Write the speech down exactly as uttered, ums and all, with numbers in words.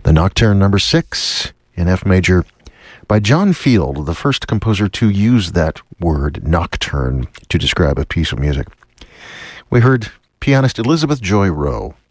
The Nocturne number six in F major by John Field, the first composer to use that word, nocturne, to describe a piece of music. We heard pianist Elizabeth Joy Rowe